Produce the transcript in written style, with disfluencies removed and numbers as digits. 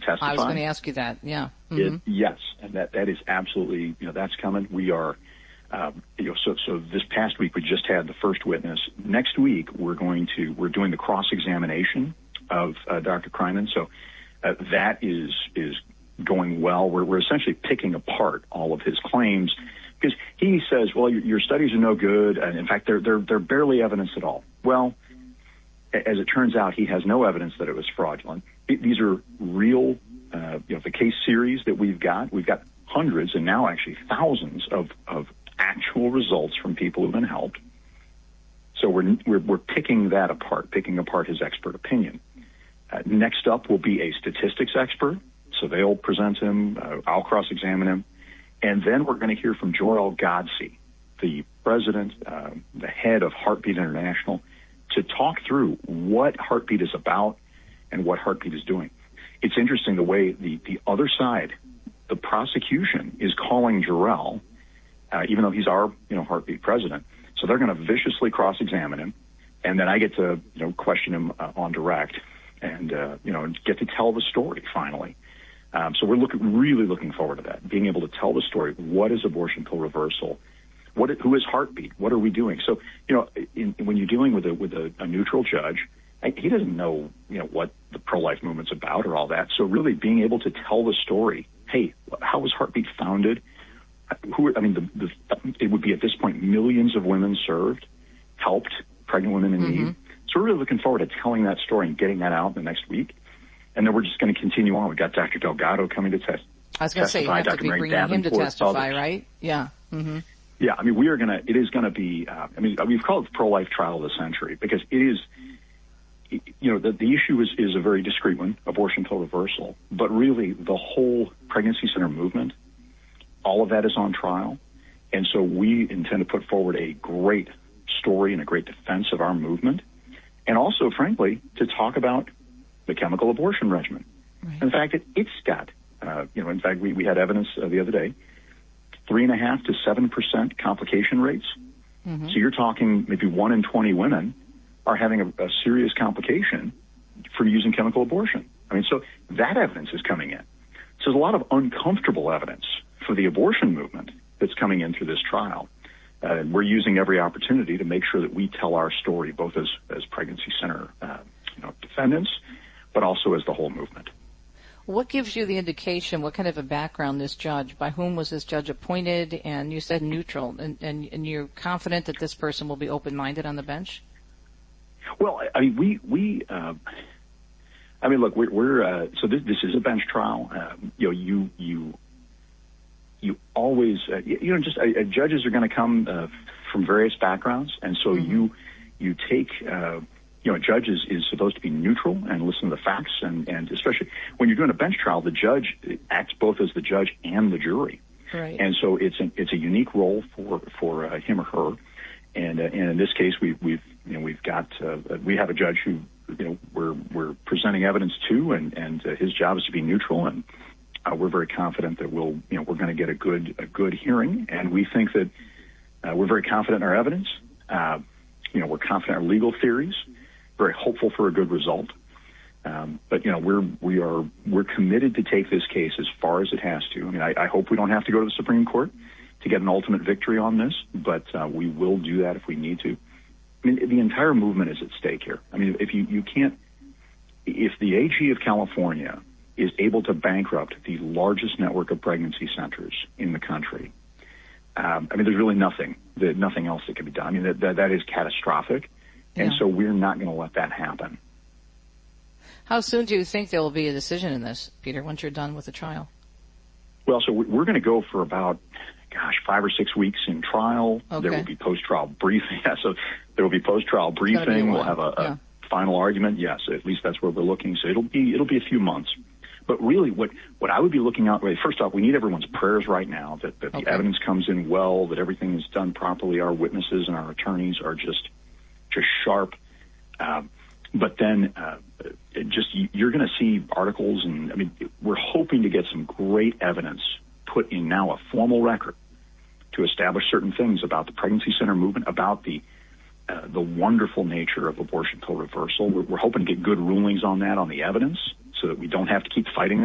testify. I was going to ask you that, yeah. Yes, and that is absolutely, that's coming. We are, so this past week we just had the first witness. Next week we're doing the cross-examination of Dr. Kreiman. So that is going well. We're essentially picking apart all of his claims because he says, well, your studies are no good, and in fact they're barely evidence at all. Well, as it turns out, he has no evidence that it was fraudulent. These are real, the case series that we've got hundreds and now actually thousands of actual results from people who've been helped. So we're picking that apart, picking apart his expert opinion. Next up will be a statistics expert. So they'll present him. I'll cross-examine him. And then we're going to hear from Joel Godsey, the president, the head of Heartbeat International, to talk through what Heartbeat is about and what Heartbeat is doing. It's interesting the way the other side, the prosecution, is calling Jarrell, even though he's our Heartbeat president. So they're going to viciously cross-examine him, and then I get to question him on direct, and get to tell the story finally. So we're really looking forward to that, being able to tell the story. What is abortion pill reversal? Who is Heartbeat? What are we doing? So, when you're dealing with a neutral judge, he doesn't know, what the pro-life movement's about or all that. So really being able to tell the story, hey, how was Heartbeat founded? It would be at this point millions of women served, helped, pregnant women in need. So we're really looking forward to telling that story and getting that out in the next week. And then we're just going to continue on. We've got Dr. Delgado coming to testify. I was going to say, you have to be bringing him to testify, right? Yeah. Mm-hmm. Yeah, it is going to be, we've called it the pro-life trial of the century because it is, the issue is a very discreet one, abortion pill reversal, but really the whole pregnancy center movement, all of that is on trial. And so we intend to put forward a great story and a great defense of our movement. And also, frankly, to talk about the chemical abortion regimen. Right. In fact, it's got, in fact, we had evidence the other day, 3.5% to 7% complication rates. Mm-hmm. So you're talking maybe 1 in 20 women are having a serious complication from using chemical abortion. So that evidence is coming in. So there's a lot of uncomfortable evidence for the abortion movement that's coming in through this trial. We're using every opportunity to make sure that we tell our story, both as pregnancy center defendants, but also as the whole movement. What gives you the indication, what kind of a background this judge, by whom was this judge appointed? And you said neutral, and you're confident that this person will be open-minded on the bench? Well, look, we're so this is a bench trial. You always, judges are going to come from various backgrounds, and so you take, judge is supposed to be neutral and listen to the facts, and especially when you're doing a bench trial, the judge acts both as the judge and the jury, right? And so it's a unique role for him or her, and in this case we have a judge who we're presenting evidence to, and his job is to be neutral, and we're very confident that we're going to get a good hearing, and we think that we're very confident in our evidence. We're confident in our legal theories, very hopeful for a good result. But we're committed to take this case as far as it has to. I hope we don't have to go to the Supreme Court to get an ultimate victory on this, but we will do that if we need to. The entire movement is at stake here. If the AG of California is able to bankrupt the largest network of pregnancy centers in the country, there's really nothing else that can be done. That is catastrophic, and so we're not going to let that happen. How soon do you think there will be a decision in this, Peter, once you're done with the trial? Well, so we're going to go for about, 5 or 6 weeks in trial. Okay. There will be post-trial briefing. Yeah, so there will be post-trial briefing. We'll have a final argument. Yes, at least that's where we're looking. So it'll be a few months. But really, what I would be looking out, first off, we need everyone's prayers right now that the evidence comes in well, that everything is done properly. Our witnesses and our attorneys are just sharp. But then you're going to see articles, and we're hoping to get some great evidence put in now, a formal record to establish certain things about the pregnancy center movement, about the wonderful nature of abortion pill reversal. We're hoping to get good rulings on that, on the evidence, so that we don't have to keep fighting